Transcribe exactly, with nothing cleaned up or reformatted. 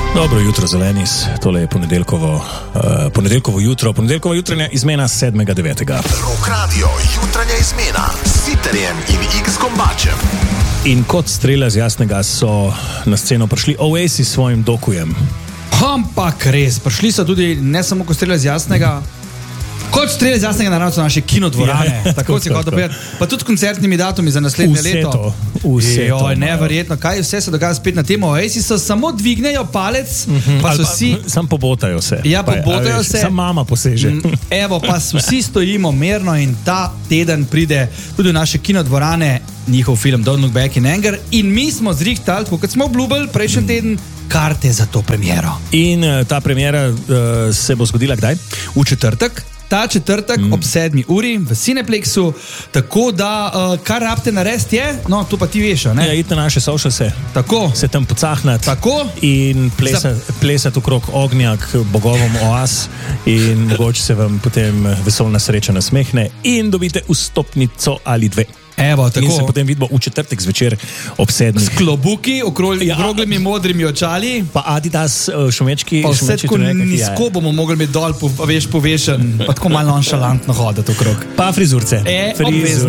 Dobro jutro, Zelenis. Tole je ponedeljkovo, uh, ponedeljkovo jutro, ponedeljkovo jutranja izmena sedmega devetega Rock Radio, jutranja izmena s Siterjem in X-Gombačem. In kot strela z jasnega so na sceno prišli Oasis s svojim dokujem. Ampak res, prišli so tudi ne samo kot strela z jasnega, kot strela z jasnega naravno so naše kinodvorane. Ja, tako si hotel povedati. Pa tudi koncertnimi datumi za naslednje Vse leto. to, vse Joj, to. neverjetno, kaj vse se dogaja spet na temo Oasis, so samo dvignejo palec, uh-huh. pa so vsi... Sam pobotajo se. Ja, Pa je, pobotajo a veš, se. Sam mama poseže. Evo, pa vsi stojimo mirno in ta teden pride tudi v naše kinodvorane njihov film Don't Look Back in Anger in mi smo zrihtali, kot smo obljubili prejšnji teden, karte za to premiero. In uh, ta premiera uh, se bo zgodila kdaj? V četrtek. Ta četrtek mm. ob sedmi uri v Cineplexu, tako da uh, kar rabite narediti je, no to pa ti veš, ne? Ja, idite na naše socialse, Tako. se tam pocahnati Tako. in plesati plesat okrog ognja k bogovom oaz in mogoče se vam potem vesolna sreča nasmehne in dobite vstopnico ali dve. Evo, tako. In se potem vidimo v četrtek zvečer ob sedmih. S klobuki, okroglimi ja. modrimi očali. Pa Adidas šumečki. Pa vse tako nizko bomo mogli biti dol, po, veš, povešen, pa tako malo nonšalantno hoditi okrog. Pa frizurce. E, Frizurce.